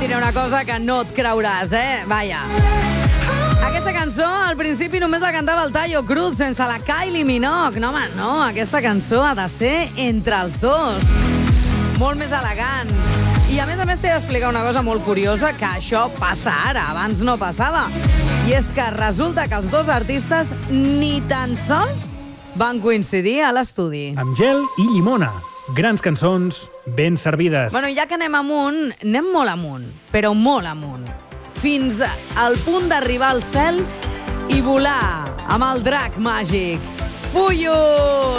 diré una cosa que no et creuràs, Vaja. Aquesta cançó, al principi només la cantava el Taio Cruz, sense la Kylie Minogue. No, home, no, aquesta cançó ha de ser entre els dos. Molt més elegant. I a més t'he d'explicar una cosa molt curiosa, que això passa ara, abans no passava. I és que resulta que els dos artistes ni tan sols van coincidir a l'estudi. Amb gel i llimona. Grans cançons ben servides. Bueno, ja que anem amunt, anem molt amunt, però molt amunt. Fins al punt d'arribar al cel i volar amb el drac màgic. Fuyo!